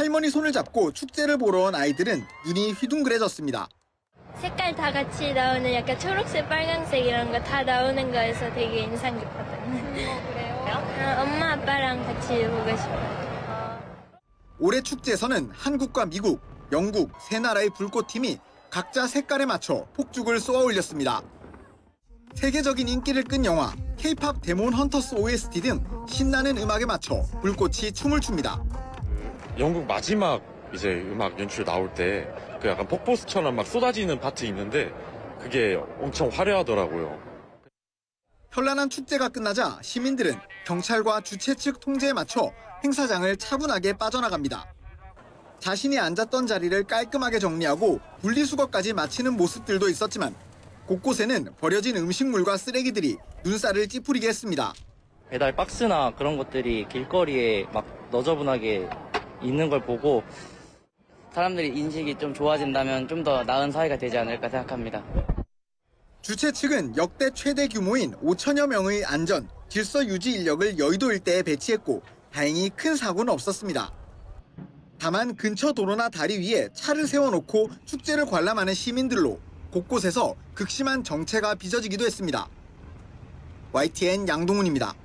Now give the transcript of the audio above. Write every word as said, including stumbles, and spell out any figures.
할머니 손을 잡고 축제를 보러 온 아이들은 눈이 휘둥그레졌습니다. 색깔 다 같이 나오는 약간 초록색, 빨간색 이런 거 다 나오는 거에서 되게 인상 깊었거든요. 어, 그래요? 어, 엄마 아빠랑 같이 보고 싶어요. 올해 축제에서는 한국과 미국, 영국 세 나라의 불꽃팀이 각자 색깔에 맞춰 폭죽을 쏘아 올렸습니다. 세계적인 인기를 끈 영화 K-팝 데몬 헌터스 오에스티 등 신나는 음악에 맞춰 불꽃이 춤을 춥니다. 영국 마지막 이제 음악 연출 나올 때 그 약간 폭포수처럼 막 쏟아지는 파트 있는데 그게 엄청 화려하더라고요. 현란한 축제가 끝나자 시민들은 경찰과 주최 측 통제에 맞춰 행사장을 차분하게 빠져나갑니다. 자신이 앉았던 자리를 깔끔하게 정리하고 분리수거까지 마치는 모습들도 있었지만 곳곳에는 버려진 음식물과 쓰레기들이 눈살을 찌푸리게 했습니다. 배달 박스나 그런 것들이 길거리에 막 너저분하게 있는 걸 보고 사람들이 인식이 좀 좋아진다면 좀 더 나은 사회가 되지 않을까 생각합니다. 주최 측은 역대 최대 규모인 오천여 명의 안전, 질서 유지 인력을 여의도 일대에 배치했고 다행히 큰 사고는 없었습니다. 다만 근처 도로나 다리 위에 차를 세워놓고 축제를 관람하는 시민들로 곳곳에서 극심한 정체가 빚어지기도 했습니다. 와이티엔 양동훈입니다.